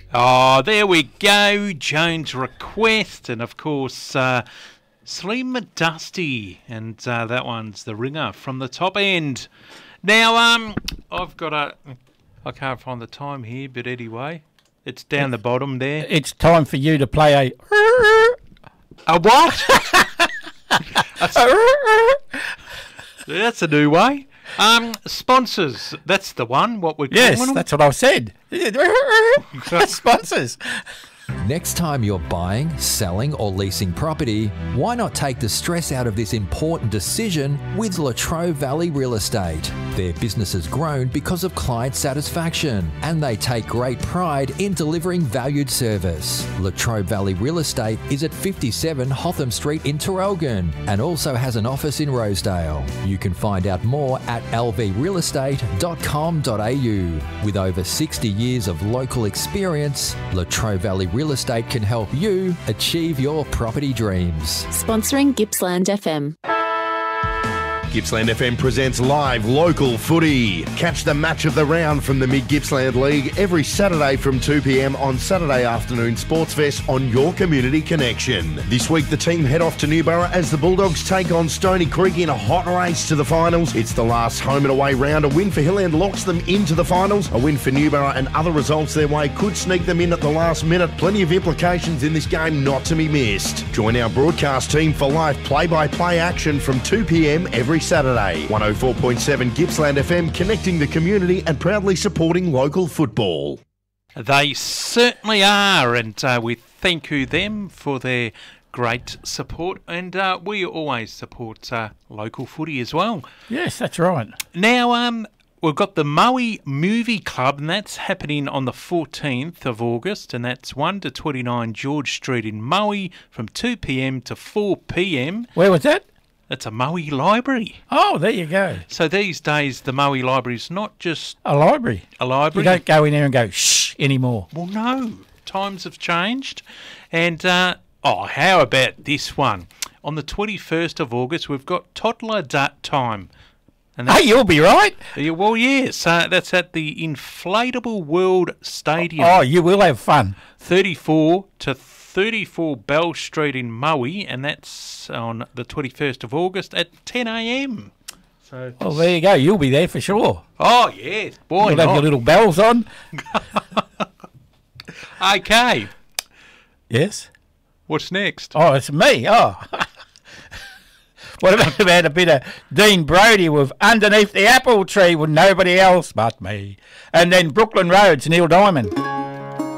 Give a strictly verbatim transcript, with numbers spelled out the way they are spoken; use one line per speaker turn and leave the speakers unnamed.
Oh, there we go. Jones Request. And, of course, uh, Slim Dusty. And uh, that one's the ringer from the top end. Now, um, I've got a... I can't find the time here, but anyway, it's down the bottom there.
It's time for you to play a...
A what? that's, that's a new way. Um, sponsors, that's the one, what we're
yes,
calling them.
That's what I said. Sponsors.
Next time you're buying, selling or leasing property, why not take the stress out of this important decision with Latrobe Valley Real Estate? Their business has grown because of client satisfaction and they take great pride in delivering valued service. Latrobe Valley Real Estate is at fifty-seven Hotham Street in Traralgon and also has an office in Rosedale. You can find out more at l v real estate dot com dot a u. With over sixty years of local experience, Latrobe Valley Real Estate can help you achieve your property dreams.
Sponsoring Gippsland F M.
Gippsland F M presents live local footy. Catch the match of the round from the Mid-Gippsland League every Saturday from two p m on Saturday afternoon Sportsfest on your community connection. This week the team head off to Newborough as the Bulldogs take on Stony Creek in a hot race to the finals. It's the last home and away round. A win for Hilland locks them into the finals. A win for Newborough and other results their way could sneak them in at the last minute. Plenty of implications in this game not to be missed. Join our broadcast team for live play-by-play action from two p m every Saturday. one oh four point seven Gippsland F M, connecting the community and proudly supporting local football.
They certainly are, and uh, we thank you them for their great support, and uh, we always support uh, local footy as well.
Yes, that's right.
Now, um, we've got the Maui Movie Club, and that's happening on the fourteenth of August, and that's one to twenty-nine George Street in Maui from two p m to four p m.
Where was that?
It's a Maui library.
Oh, there you go.
So these days, the Maui library is not just
a library.
A library.
You don't go in there and go, shh, anymore.
Well, no. Times have changed. And, uh, oh, how about this one? On the twenty-first of August, we've got Toddler da- Time.
And hey, you'll be right.
Yeah, well, yes. Uh, that's at the Inflatable World Stadium.
Oh, you will have fun.
thirty-four to thirty-four Bell Street in Maui, and that's on the twenty-first of August at ten a m. So,
well, there you go. You'll be there for sure.
Oh, yeah. Boy,
You'll have your little bells on.
Okay.
Yes?
What's next?
Oh, it's me. Oh. What about, about a bit of Dean Brody with Underneath the Apple Tree with nobody else but me? And then Brooklyn Roads, Neil Diamond.